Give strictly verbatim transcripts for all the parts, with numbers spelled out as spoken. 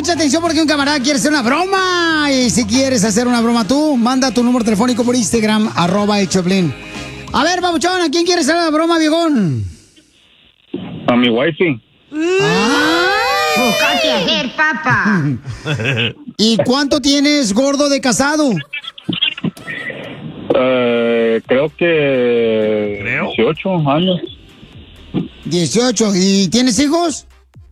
mucha atención porque un camarada quiere hacer una broma. Y si quieres hacer una broma tú, manda tu número telefónico por Instagram, arroba el Choplin. A ver, babuchón, ¿a quién quiere hacer la broma, viejón? A mi wifey. Busca qué hacer, papá. ¿Y cuánto tienes, gordo, de casado? Uh, creo que ¿Creo? dieciocho años. dieciocho. ¿Y tienes hijos?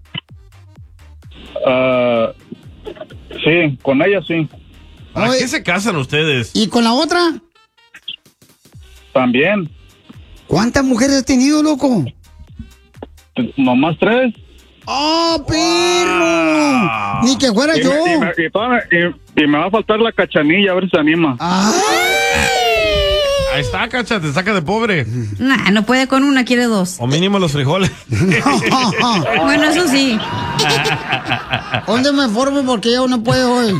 Uh, sí, con ella sí. ¿Para Oye. qué se casan ustedes? ¿Y con la otra? También. ¿Cuántas mujeres has tenido, loco? Nomás tres. ¡Oh, perro! Ni que fuera Y, yo. me, y, me, y, toda- y- y me va a faltar la cachanilla, a ver si se anima. ¡Ay! Ahí está, cacha, te saca de pobre. Nah, no puede con una, quiere dos. O mínimo los frijoles. Bueno, eso sí. ¿Dónde me formo? Porque yo no puedo hoy.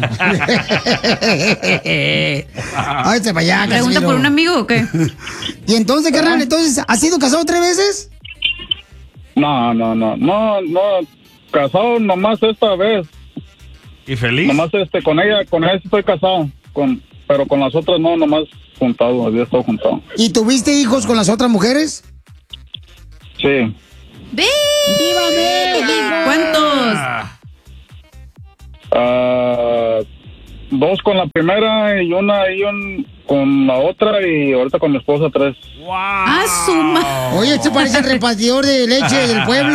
Ay, te vaya, ¿Pregunta por un amigo o qué? Y entonces, carnal, entonces, ¿has sido casado tres veces? No, no, no, no, no. Casado nomás esta vez. ¿Y feliz? Nomás este, con ella, con ella sí estoy casado. Con, pero con las otras no, nomás juntado, había estado juntado. ¿Y tuviste hijos con las otras mujeres? Sí. ¡Viva México! ¿Cuántos? Ah, dos con la primera y una y un con la otra y ahorita con mi esposa tres. ¡Wow! ¡Ah, suma! Oye, este parece el repartidor de leche del pueblo.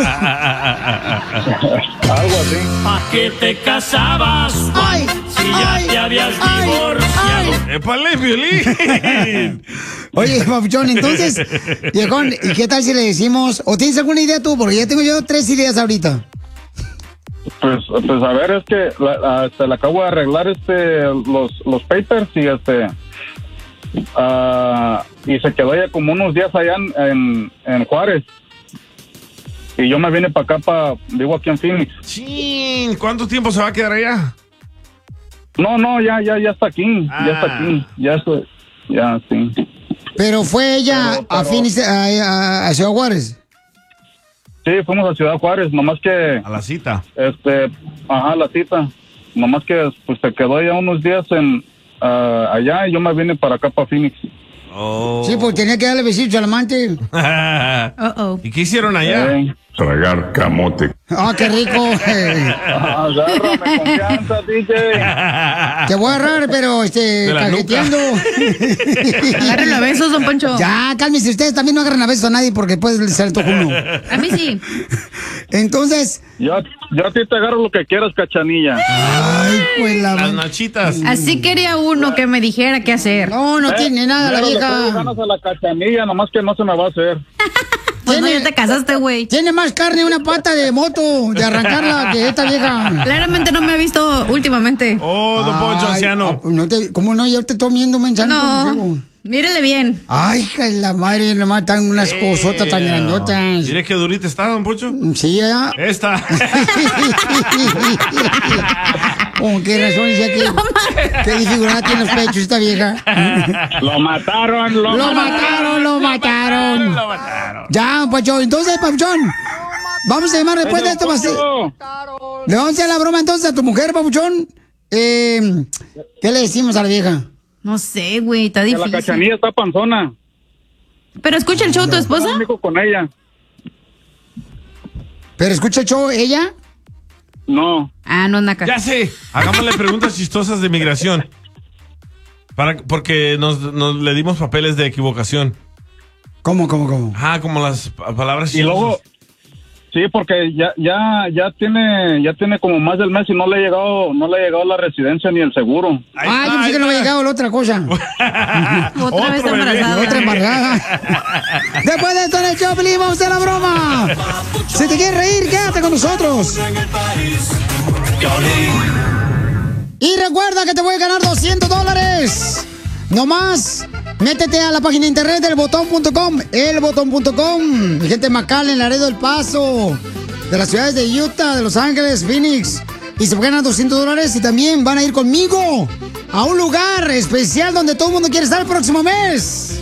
Algo así. ¿Pa' qué te casabas? ¡Ay! Si ya ay, te habías ay, divorciado. ay. ¡Épale, violín! Oye, papuchón, entonces, viejón, ¿y qué tal si le decimos? ¿O tienes alguna idea tú? Porque ya tengo yo tres ideas ahorita. Pues, pues a ver, es que la, la- se le acabo de arreglar este los, los papers y este ah, y se quedó ya como unos días allá en, en, en Juárez. Y yo me vine para acá, para vivo aquí en Phoenix. Chin, ¿cuánto tiempo se va a quedar allá? No, no, ya, ya, ya está aquí, Ah. ya está aquí, ya estoy, ya sí. Pero fue ella Pero, a pero- Phoenix, a, a- a Ciudad Juárez. Sí, fuimos a Ciudad Juárez, nomás que, A la cita. este, ajá, la cita, nomás que, pues, se quedó ya unos días en, ah, allá y yo me vine para acá, para Phoenix. Oh. Sí, pues tenía que darle besitos al amante. Uh-oh. ¿Y qué hicieron allá? Eh, Tragar camote. Ah, qué rico. agárrame confianza, D J. Te voy a agarrar, pero este, De la cajeteando. Agárrenlo a besos, don Poncho. Ya, cálmense ustedes, también no agarran a besos a nadie porque después les sale el toco uno. A mí sí. Entonces, Yo, yo a ti te agarro lo que quieras, cachanilla. ay, pues la... Las nachitas. Así quería uno que me dijera qué hacer. No, no Eh, tiene nada la mira, le traigo vieja. ganas a la cachanilla, nomás que no se me va a hacer. Pues no, Tiene- ya te casaste, güey. Tiene más carne una pata de moto de arrancarla que esta vieja. Claramente no me ha visto últimamente. Oh, don Poncho Ay, anciano. ah, no te, ¿cómo no? Yo te estoy viendo mensaje. No, mírele bien. Ay, hija de la madre, nomás están unas cosotas tan grandotas. Mire qué durita está, don Poncho. Sí, ya. Esta. ¿Con qué razón decía que, que disfigurada tiene los pechos esta vieja? Lo mataron, lo, Lo mataron, lo mataron. Lo mataron. Ya, Papuchón. Entonces, Papuchón, vamos a llamar después de esto. va a ser- Le vamos a hacer la broma entonces a tu mujer, Papuchón. Eh, ¿Qué le decimos a la vieja? No sé, güey, está Que la difícil. cachanilla está panzona. Pero escucha el show tu esposa. Amigo con ella. ¿Pero escucha el show ella? No. Ah, no, Naca. Ya sé. Hagámosle preguntas chistosas de migración. Para, porque nos, nos le dimos papeles de equivocación. ¿Cómo, cómo, cómo? Ah, como las pa- palabras Y luego, sí, porque ya, ya, ya tiene, ya tiene como más del mes y no le ha llegado, no le ha llegado la residencia ni el seguro. Ahí Ah, está, yo pensé ahí que no había está. llegado la otra cosa. Otra vez Otro bebé. embarazada. Otra embargada. Después de esto en el show, Pelín, vamos a hacer la broma. Si te quieres reír, quédate con nosotros. Y recuerda que te voy a ganar doscientos dólares. No más. Métete a la página de internet del botón punto com, el botón punto com. Mi gente de McAllen, Laredo del Paso, de las ciudades de Utah, de Los Ángeles, Phoenix. Y se ganan doscientos dólares y también van a ir conmigo a un lugar especial donde todo el mundo quiere estar el próximo mes.